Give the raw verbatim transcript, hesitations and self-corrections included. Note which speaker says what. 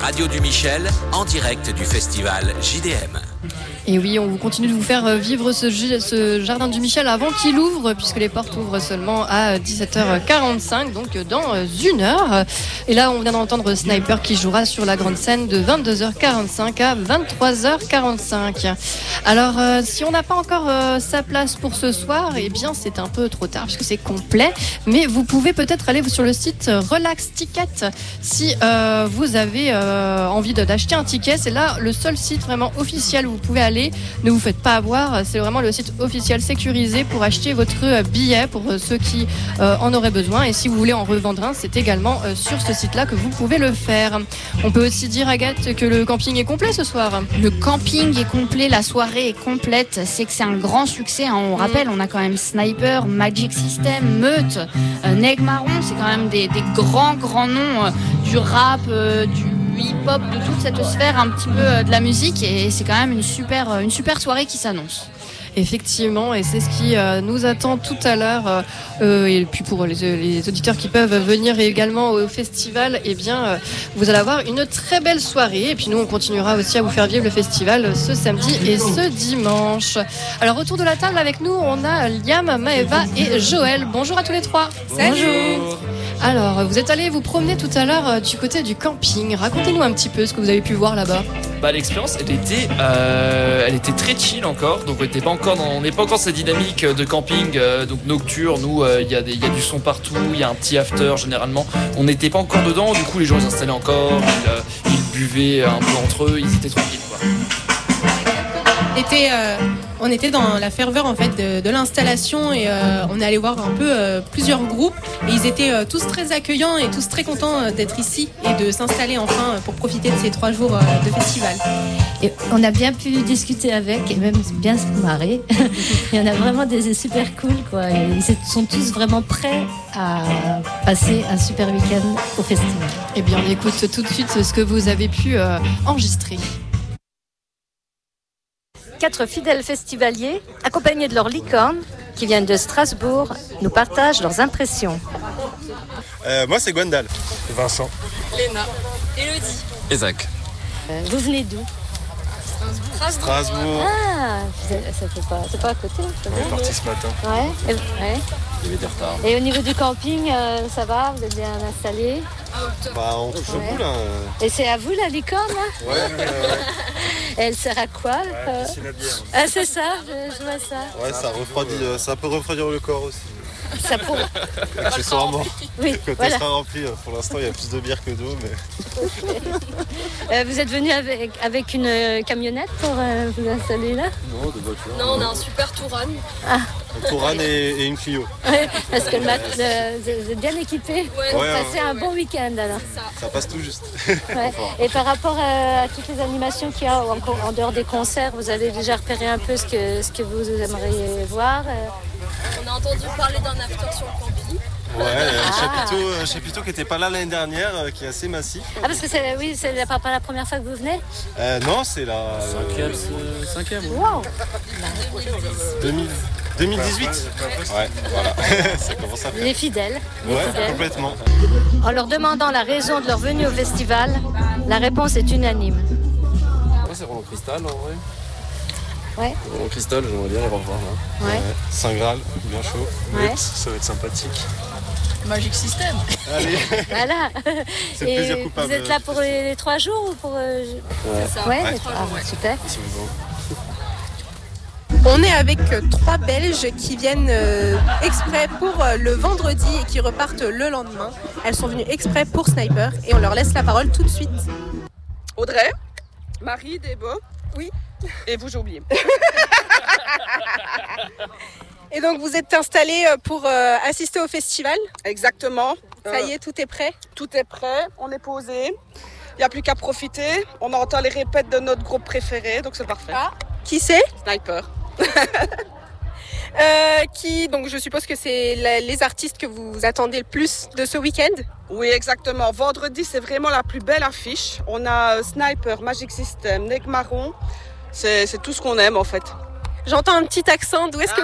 Speaker 1: radio du Michel, en direct du festival J D M.
Speaker 2: Et oui, on continue de vous faire vivre ce, ce jardin du Michel avant qu'il ouvre, puisque les portes ouvrent seulement à dix-sept heures quarante-cinq, donc dans une heure. Et là, on vient d'entendre Sniper qui jouera sur la grande scène de vingt-deux heures quarante-cinq à vingt-trois heures quarante-cinq. Alors, euh, si on n'a pas encore euh, sa place pour ce soir, eh bien, c'est un peu trop tard, puisque c'est complet. Mais vous pouvez peut-être aller sur le site Relax Ticket si euh, vous avez euh, envie de, d'acheter un ticket. C'est là le seul site vraiment officiel où vous pouvez aller. Ne vous faites pas avoir, c'est vraiment le site officiel sécurisé pour acheter votre billet pour ceux qui euh, en auraient besoin. Et si vous voulez en revendre un, c'est également euh, sur ce site-là que vous pouvez le faire. On peut aussi dire, Agathe, que le camping est complet ce soir.
Speaker 3: Le camping est complet, la soirée est complète. C'est que c'est un grand succès. Hein. On mmh. rappelle, on a quand même Sniper, Magic System, Meute, euh, Neg Marron. C'est quand même des, des grands, grands noms euh, du rap, euh, du hip-hop, de toute cette sphère un petit peu de la musique, et c'est quand même une super, une super soirée qui s'annonce.
Speaker 2: Effectivement, et c'est ce qui euh, nous attend tout à l'heure. Euh, et puis pour les, les auditeurs qui peuvent venir également au festival, eh bien, euh, vous allez avoir une très belle soirée. Et puis nous, on continuera aussi à vous faire vivre le festival ce samedi et ce dimanche. Alors, autour de la table avec nous, on a Liam, Maëva et Joël. Bonjour à tous les trois.
Speaker 4: Bonjour.
Speaker 2: Alors, vous êtes allés vous promener tout à l'heure du côté du camping. Racontez-nous un petit peu ce que vous avez pu voir là-bas.
Speaker 4: Bah, l'expérience, elle était, euh, elle était très chill encore. Donc, on n'était pas encore dans, on n'est pas encore dans cette dynamique de camping, euh, donc nocturne, où il euh, y, y a du son partout, il y a un petit after généralement. On n'était pas encore dedans. Du coup, les gens ils s'installaient encore, ils, euh, ils buvaient un peu entre eux, ils étaient tranquilles, quoi.
Speaker 5: Était, euh, on était dans la ferveur en fait de, de l'installation et euh, on est allé voir un peu euh, plusieurs groupes et ils étaient euh, tous très accueillants et tous très contents euh, d'être ici et de s'installer enfin euh, pour profiter de ces trois jours euh, de festival.
Speaker 6: Et on a bien pu discuter avec et même bien se marrer. Il y en a vraiment des super cool quoi. Et ils sont tous vraiment prêts à passer un super week-end au festival.
Speaker 2: Eh bien, on écoute tout de suite ce que vous avez pu euh, enregistrer.
Speaker 7: Quatre fidèles festivaliers, accompagnés de leurs licornes, qui viennent de Strasbourg, nous partagent leurs impressions.
Speaker 8: Euh, moi, c'est Gwendal.
Speaker 9: Vincent.
Speaker 10: Léna. Élodie.
Speaker 9: Isaac.
Speaker 6: Euh, vous venez d'où ?
Speaker 8: Strasbourg. Strasbourg.
Speaker 6: Ah, ça fait pas, c'est pas à côté.
Speaker 9: On est parti ce matin.
Speaker 6: Ouais. Et, ouais.
Speaker 9: Il y avait des retards.
Speaker 6: Et au niveau du camping, euh, ça va ? Vous êtes bien installés ?
Speaker 8: Bah, on touche au bout là.
Speaker 6: Et c'est à vous la licorne là ?
Speaker 8: Ouais. Euh...
Speaker 6: Elle sert à quoi ?
Speaker 9: Ouais,
Speaker 6: euh...
Speaker 9: piscine à bière.
Speaker 6: Ah, c'est ça, je, je vois ça.
Speaker 8: Ouais, ça refroidit, ça peut refroidir le corps aussi.
Speaker 6: Ça pour...
Speaker 8: Accessoirement.
Speaker 6: Oui,
Speaker 8: quand
Speaker 6: voilà.
Speaker 8: elle sera remplie, pour l'instant il y a plus de bière que d'eau. Mais...
Speaker 6: euh, vous êtes venu avec, avec une camionnette pour euh, vous installer là ?
Speaker 8: Non, de voiture.
Speaker 10: Non, on a un super Touran.
Speaker 6: Ah.
Speaker 8: Un Touran et, et une Clio.
Speaker 6: Ouais, parce que le mat, le, vous êtes bien équipé
Speaker 10: ouais,
Speaker 6: pour
Speaker 8: ouais,
Speaker 6: passer
Speaker 8: ouais.
Speaker 6: un bon week-end alors.
Speaker 10: Ça.
Speaker 8: Ça passe tout juste.
Speaker 6: Ouais. Et par rapport à, à toutes les animations qu'il y a en, en dehors des concerts, vous avez déjà repéré un peu ce que, ce que vous aimeriez voir ?
Speaker 10: On a entendu parler d'un after sur le camping.
Speaker 8: Ouais, un ah. chapiteau, un chapiteau qui n'était pas là l'année dernière, qui est assez massif.
Speaker 6: Ah parce que c'est, oui, c'est pas, pas la première fois que vous venez ?
Speaker 8: euh, Non, c'est la...
Speaker 9: Cinquième. Euh, cinquième.
Speaker 6: Wow.
Speaker 8: deux mille dix-huit. Ouais, voilà. Ça commence à faire.
Speaker 6: Les fidèles. Les
Speaker 8: ouais,
Speaker 6: fidèles.
Speaker 8: Complètement.
Speaker 7: En leur demandant la raison de leur venue au festival, la réponse est unanime.
Speaker 9: Moi, c'est Roland Cristal en vrai.
Speaker 6: Ouais.
Speaker 9: Roland Cristal, j'aimerais bien les revoir là.
Speaker 6: Ouais.
Speaker 8: ouais. Saint Graal, bien chaud.
Speaker 6: Ouais.
Speaker 9: Ça va être sympathique.
Speaker 10: Magic System.
Speaker 8: Allez.
Speaker 6: Voilà.
Speaker 8: C'est le plaisir coupable.
Speaker 6: Vous êtes là pour les, les trois jours ou pour... Euh...
Speaker 8: Ouais.
Speaker 10: C'est ça.
Speaker 6: Ouais,
Speaker 8: ouais.
Speaker 6: les trois jours, ouais. Super.
Speaker 5: On est avec trois Belges qui viennent euh, exprès pour euh, le vendredi et qui repartent le lendemain. Elles sont venues exprès pour Sniper et on leur laisse la parole tout de suite.
Speaker 11: Audrey, Marie, Débo, oui, et vous j'ai oublié.
Speaker 5: Et donc vous êtes installés pour euh, assister au festival ?
Speaker 11: Exactement.
Speaker 5: Ça y est, tout est prêt ?
Speaker 11: Tout est prêt, on est posé. Il n'y a plus qu'à profiter. On entend les répètes de notre groupe préféré, donc c'est parfait.
Speaker 5: Ah, qui c'est ?
Speaker 11: Sniper.
Speaker 5: euh, qui, donc je suppose que c'est la, les artistes que vous attendez le plus de ce week-end ?
Speaker 11: Oui, exactement. Vendredi, c'est vraiment la plus belle affiche. On a Sniper, Magic System, Neg Marron. C'est, c'est tout ce qu'on aime en fait.
Speaker 5: J'entends un petit accent. D'où est-ce que